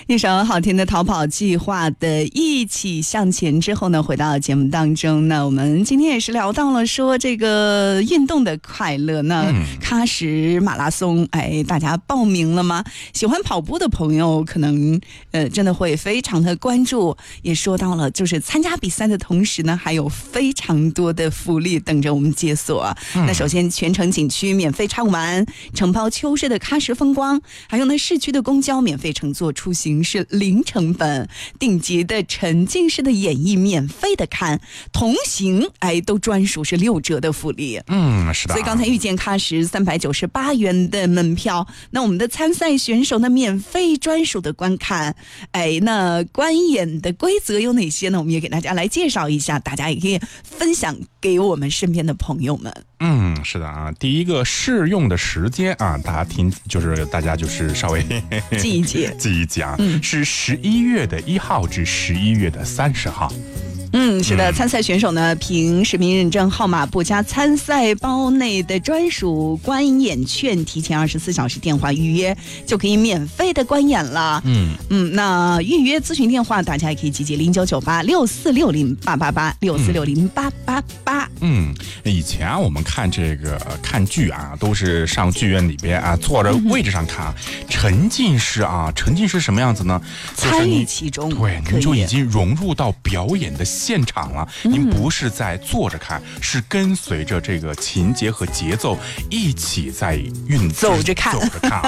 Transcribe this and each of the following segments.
一首好听的逃跑计划的一起向前之后呢，回到节目当中呢，我们今天也是聊到了说这个运动的快乐。那喀什马拉松，大家报名了吗？喜欢跑步的朋友可能真的会非常的关注，也说到了就是参加比赛的同时呢，还有非常多的福利等着我们解锁。那首先全程景区免费畅玩，承包秋日的喀什风光，还有呢市区的公交免费乘坐出行是零成本，顶级的沉浸式的演绎免费的看，同行都专属是6折的福利。 是的。 所以刚才遇见喀什398元的门票，那我们的参赛选手呢免费专属的观看，那观演的规则有哪些呢？我们也给大家来介绍一下，大家也可以分享给我们身边的朋友们。 是的啊，第一个试用的时间啊，大家就是稍微记一记啊，是11月的1号至11月的30号。 是的，参赛选手呢凭实名认证号码不加参赛包内的专属观演券，提前24小时电话预约就可以免费的观演了。那预约咨询电话大家也可以集结099864608886460888。 以前我们看剧啊，都是上剧院里边啊，坐着位置上看，沉浸式什么样子呢？ 参与其中， 对，您就已经融入到表演的现场了。您不是在坐着看，是跟随着这个情节和节奏一起在走着看。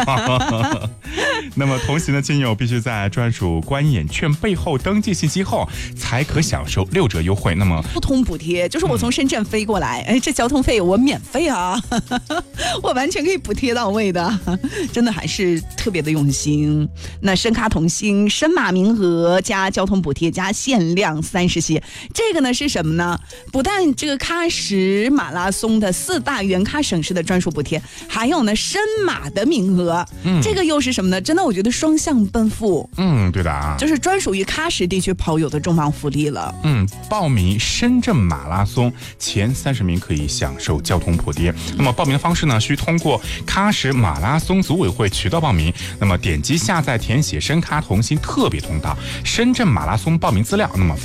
那么同行的亲友必须在专属观演券背后登记信息后，才可享受6折优惠。那么交通补贴就是我从深圳飞过来，这交通费我免费啊，我完全可以补贴到位的，真的还是特别的用心。那深喀同行深马名额加交通补贴加限量30系，这个呢是什么呢？不但这个喀什马拉松的4大原喀省市的专属补贴，还有呢深马的名额。这个又是什么呢？真的我觉得双向奔赴。 对的啊， 就是专属于喀什地区跑友的重磅福利了。 报名深圳马拉松前30名可以享受交通补贴。那么报名的方式呢，需通过喀什马拉松组委会渠道报名。那么点击下载填写深喀同行特别通道深圳马拉松报名资料，那么